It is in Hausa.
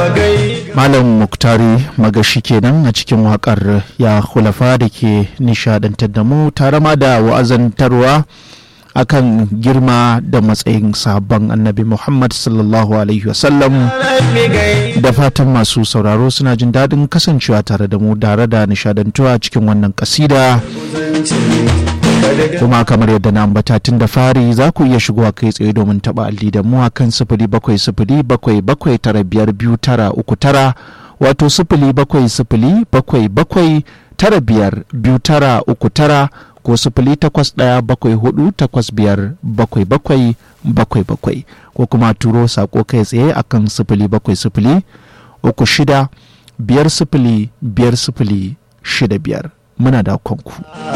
Malam Muktari Magashi kenan a cikin waƙar ya khulafa da ke nishadantar da mu tare ma da wa'azantarwa akan girma da matsayin sabon annabi Muhammad sallallahu alaihi wasallam. Da fatan masu sauraro suna jin daɗin kasancewa tare da mu tare da nishadantuwa cikin wannan kasida. Kuma kamar yadda na ambata tun da fari za ku iya shigowa kai tsaye domin taɓa alli da mu a kan 0707795239 wato 0707795239 ko 0817485777 ko kuma turo sako kai tsaye akan 070036505065 muna da kanku.